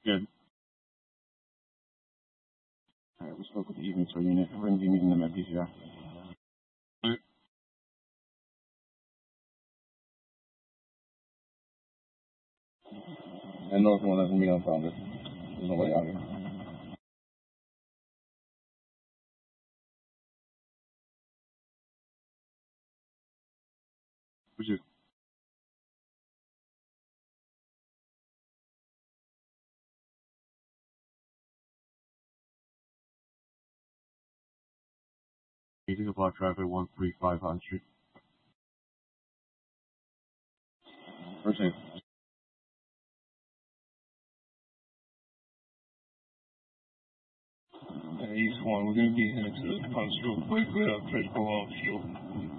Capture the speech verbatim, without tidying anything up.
Good. All right, we spoke with the evening tour unit. We're going to be meeting them at B C R. Alright. And North one doesn't meet on Founder. There's nobody out here. Would you? Meeting block traffic one three five on Street. First aid. Uh, East one, we're going to be heading to the punch real quick. We have critical on fuel.